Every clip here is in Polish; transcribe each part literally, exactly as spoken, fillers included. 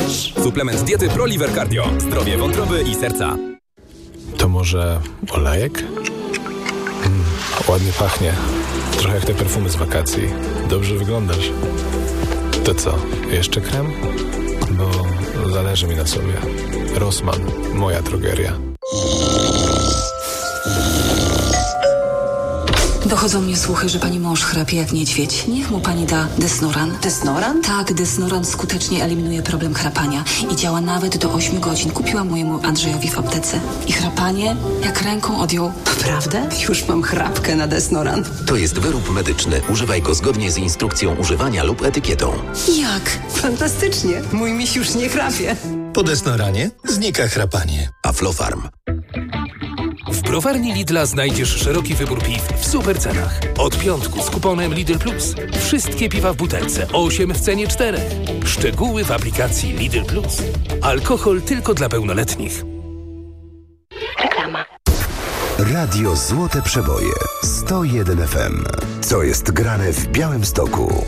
masz. Suplement diety ProLiver Cardio. Zdrowie wątroby i serca. To może olejek? Mm, ładnie pachnie. Trochę jak te perfumy z wakacji. Dobrze wyglądasz. To co, jeszcze krem? Bo zależy mi na sobie. Rossmann, moja drogeria. Dochodzą mnie słuchy, że pani mąż chrapie jak niedźwiedź. Niech mu pani da Desnoran. Desnoran? Tak, Desnoran skutecznie eliminuje problem chrapania i działa nawet do ośmiu godzin. Kupiłam mojemu Andrzejowi w aptece. I chrapanie jak ręką odjął. Naprawdę? Już mam chrapkę na Desnoran. To jest wyrób medyczny. Używaj go zgodnie z instrukcją używania lub etykietą. Jak? Fantastycznie. Mój miś już nie chrapie. Po Desnoranie znika chrapanie. Aflofarm. W browarni Lidla znajdziesz szeroki wybór piw w super cenach. Od piątku z kuponem Lidl Plus. Wszystkie piwa w butelce, osiem w cenie czterech. Szczegóły w aplikacji Lidl Plus. Alkohol tylko dla pełnoletnich. Reklama. Radio Złote Przeboje sto jeden F M. Co jest grane w Białymstoku?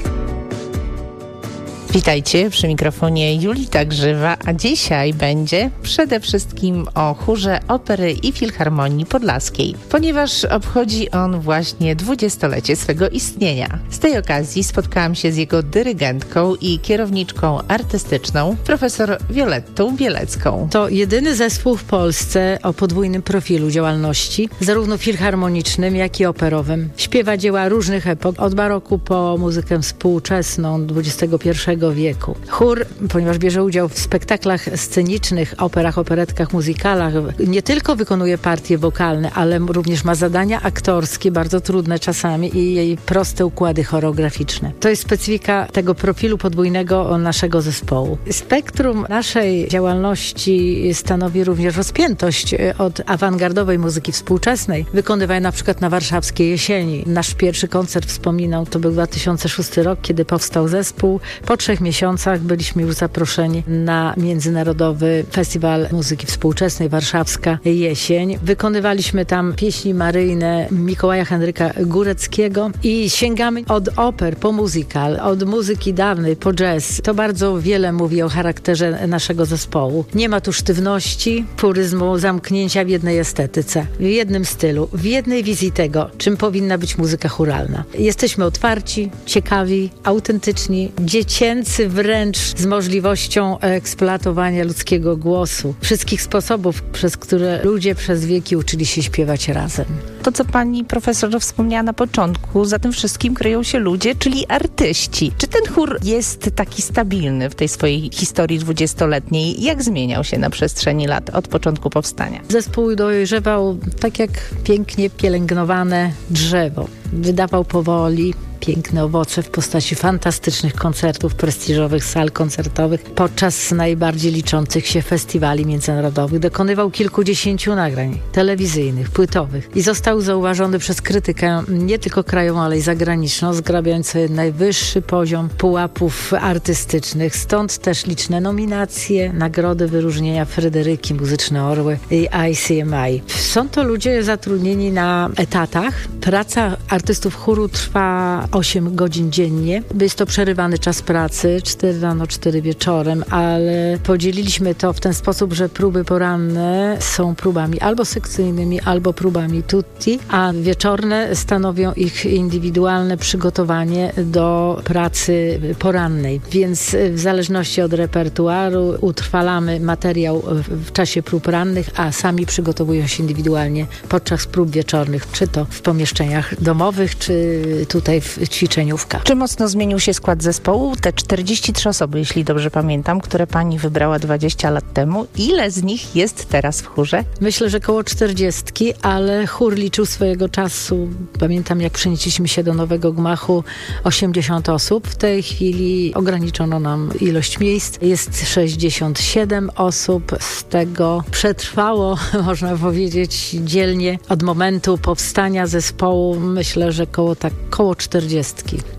Witajcie, przy mikrofonie Julita Grzywa, a dzisiaj będzie przede wszystkim o chórze Opery i Filharmonii Podlaskiej, ponieważ obchodzi on właśnie dwudziestolecie swego istnienia. Z tej okazji spotkałam się z jego dyrygentką i kierowniczką artystyczną, profesor Violettą Bielecką. To jedyny zespół w Polsce o podwójnym profilu działalności, zarówno filharmonicznym, jak i operowym. Śpiewa dzieła różnych epok, od baroku po muzykę współczesną dwudziestego pierwszego wieku. Chór, ponieważ bierze udział w spektaklach scenicznych, operach, operetkach, muzykalach, nie tylko wykonuje partie wokalne, ale również ma zadania aktorskie, bardzo trudne czasami i jej proste układy choreograficzne. To jest specyfika tego profilu podwójnego naszego zespołu. Spektrum naszej działalności stanowi również rozpiętość od awangardowej muzyki współczesnej, wykonywanej na przykład na warszawskiej Jesieni. Nasz pierwszy koncert, wspominał, to był dwa tysiące szósty rok, kiedy powstał zespół. Po trzech miesiącach byliśmy już zaproszeni na Międzynarodowy Festiwal Muzyki Współczesnej Warszawska Jesień. Wykonywaliśmy tam pieśni maryjne Mikołaja Henryka Góreckiego i sięgamy od oper po musical, od muzyki dawnej po jazz. To bardzo wiele mówi o charakterze naszego zespołu. Nie ma tu sztywności, puryzmu, zamknięcia w jednej estetyce, w jednym stylu, w jednej wizji tego, czym powinna być muzyka chóralna. Jesteśmy otwarci, ciekawi, autentyczni, dziecięcy wręcz, z możliwością eksploatowania ludzkiego głosu. Wszystkich sposobów, przez które ludzie przez wieki uczyli się śpiewać razem. To, co pani profesor wspomniała na początku, za tym wszystkim kryją się ludzie, czyli artyści. Czy ten chór jest taki stabilny w tej swojej historii dwudziestoletniej? Jak zmieniał się na przestrzeni lat od początku powstania? Zespół dojrzewał tak jak pięknie pielęgnowane drzewo. Wydawał powoli piękne owoce w postaci fantastycznych koncertów, prestiżowych sal koncertowych podczas najbardziej liczących się festiwali międzynarodowych. Dokonywał kilkudziesięciu nagrań telewizyjnych, płytowych i został zauważony przez krytykę nie tylko krajową, ale i zagraniczną, zgrabiając sobie najwyższy poziom pułapów artystycznych. Stąd też liczne nominacje, nagrody, wyróżnienia, Fryderyki, Muzyczne Orły i I C M I. Są to ludzie zatrudnieni na etatach. Praca artystów chóru trwa osiem godzin dziennie. Jest to przerywany czas pracy, cztery rano, cztery wieczorem, ale podzieliliśmy to w ten sposób, że próby poranne są próbami albo sekcyjnymi, albo próbami tutti, a wieczorne stanowią ich indywidualne przygotowanie do pracy porannej. Więc w zależności od repertuaru utrwalamy materiał w czasie prób rannych, a sami przygotowują się indywidualnie podczas prób wieczornych, czy to w pomieszczeniach domowych, czy tutaj w ćwiczeniówkach. Czy mocno zmienił się skład zespołu? Te czterdzieści trzy osoby, jeśli dobrze pamiętam, które pani wybrała dwadzieścia lat temu. Ile z nich jest teraz w chórze? Myślę, że koło czterdziestki, ale chór liczył swojego czasu. Pamiętam, jak przenieśliśmy się do nowego gmachu, osiemdziesiąt osób. W tej chwili ograniczono nam ilość miejsc. Jest sześćdziesiąt siedem osób. Z tego przetrwało, można powiedzieć, dzielnie od momentu powstania zespołu. Myślę, że koło tak koło czterdziestki.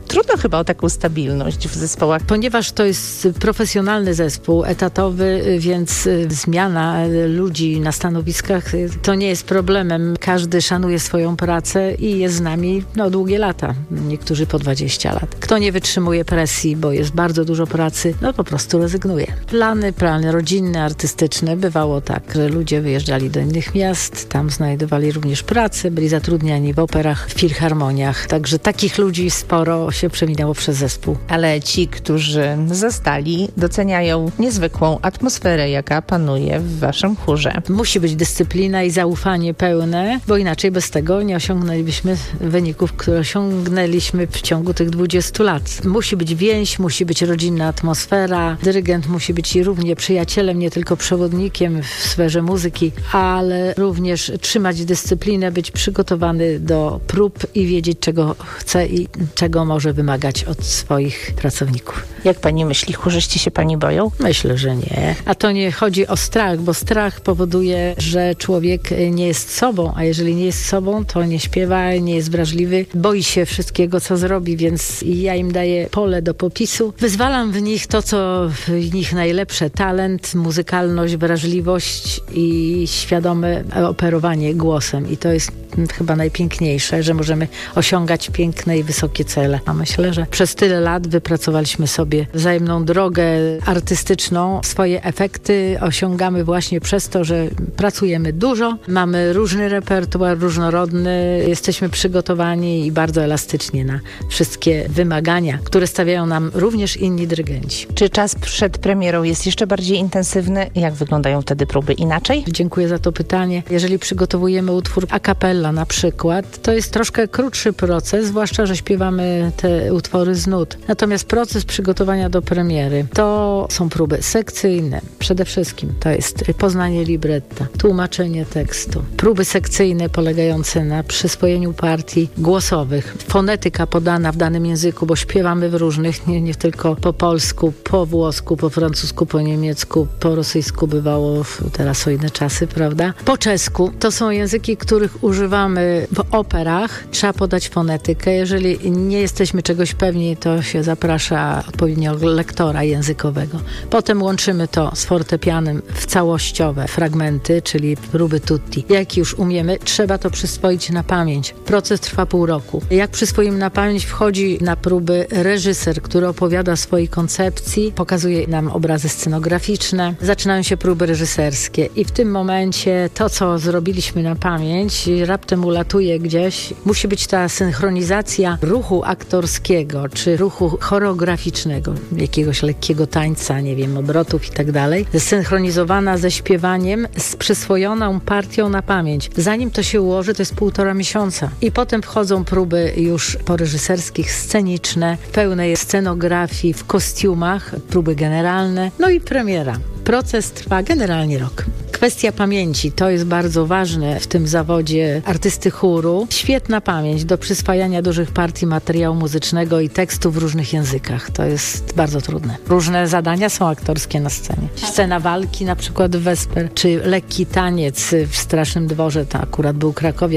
Trudno chyba o taką stabilność w zespołach. Ponieważ to jest profesjonalny zespół, etatowy, więc zmiana ludzi na stanowiskach to nie jest problemem. Każdy szanuje swoją pracę i jest z nami no, długie lata. Niektórzy po dwadzieścia lat. Kto nie wytrzymuje presji, bo jest bardzo dużo pracy, no po prostu rezygnuje. Plany, plany rodzinne, artystyczne. Bywało tak, że ludzie wyjeżdżali do innych miast, tam znajdowali również pracę, byli zatrudniani w operach, w filharmoniach. Także takich ludzi sporo się przeminęło przez zespół. Ale ci, którzy zostali, doceniają niezwykłą atmosferę, jaka panuje w waszym chórze. Musi być dyscyplina i zaufanie pełne, bo inaczej bez tego nie osiągnęlibyśmy wyników, które osiągnęliśmy w ciągu tych dwudziestu lat. Musi być więź, musi być rodzinna atmosfera. Dyrygent musi być i równie przyjacielem, nie tylko przewodnikiem w sferze muzyki, ale również trzymać dyscyplinę, być przygotowany do prób i wiedzieć, czego chce i czego może wymagać od swoich pracowników. Jak pani myśli, chórzyści się pani boją? Myślę, że nie. A to nie chodzi o strach, bo strach powoduje, że człowiek nie jest sobą, a jeżeli nie jest sobą, to nie śpiewa, nie jest wrażliwy, boi się wszystkiego, co zrobi, więc ja im daję pole do popisu. Wyzwalam w nich to, co w nich najlepsze. Talent, muzykalność, wrażliwość i świadome operowanie głosem. I to jest chyba najpiękniejsze, że możemy osiągać piękne i wysokie cele. A myślę, że przez tyle lat wypracowaliśmy sobie wzajemną drogę artystyczną. Swoje efekty osiągamy właśnie przez to, że pracujemy dużo, mamy różny repertuar, różnorodny, jesteśmy przygotowani i bardzo elastycznie na wszystkie wymagania, które stawiają nam również inni dyrygenci. Czy czas przed premierą jest jeszcze bardziej intensywny? Jak wyglądają wtedy próby? Inaczej? Dziękuję za to pytanie. Jeżeli przygotowujemy utwór a cappella na przykład, to jest troszkę krótszy proces, zwłaszcza, że śpiewamy te utwory z nut. Natomiast proces przygotowania do premiery to są próby sekcyjne. Przede wszystkim to jest poznanie libretta, tłumaczenie tekstu. Próby sekcyjne polegające na przyswojeniu partii głosowych. Fonetyka podana w danym języku, bo śpiewamy w różnych, nie, nie tylko po polsku, po włosku, po francusku, po niemiecku, po rosyjsku bywało teraz o inne czasy, prawda? Po czesku. To są języki, których używamy w operach. Trzeba podać fonetykę. Jeżeli nie jesteśmy czegoś pewni, to się zaprasza odpowiedniego lektora językowego. Potem łączymy to z fortepianem w całościowe fragmenty, czyli próby tutti. Jak już umiemy, trzeba to przyswoić na pamięć. Proces trwa pół roku. Jak przyswoimy na pamięć, wchodzi na próby reżyser, który opowiada o swojej koncepcji, pokazuje nam obrazy scenograficzne. Zaczynają się próby reżyserskie i w tym momencie to, co zrobiliśmy na pamięć, raptem ulatuje gdzieś. Musi być ta synchronizacja ruchu aktorskiego, czy ruchu choreograficznego, jakiegoś lekkiego tańca, nie wiem, obrotów i tak dalej, zsynchronizowana ze śpiewaniem, z przyswojoną partią na pamięć. Zanim to się ułoży, to jest półtora miesiąca. I potem wchodzą próby już poreżyserskich, sceniczne, pełnej scenografii, w kostiumach, próby generalne, no i premiera. Proces trwa generalnie rok. Kwestia pamięci, to jest bardzo ważne w tym zawodzie artysty chóru. Świetna pamięć do przyswajania dużych partii materiału muzycznego i tekstu w różnych językach. To jest bardzo trudne. Różne zadania są aktorskie na scenie. Scena walki na przykład w Wesper, czy lekki taniec w Strasznym Dworze, to akurat był Krakowie.